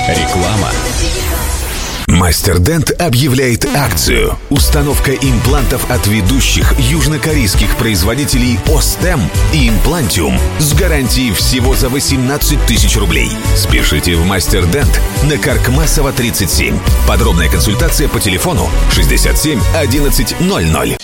Реклама. Мастер Дент объявляет акцию. Установка имплантов от ведущих южнокорейских производителей Остем и Имплантиум с гарантией всего за 18 тысяч рублей. Спешите в Мастер Дент на Каркмасова, 37. Подробная консультация по телефону 67 11 00.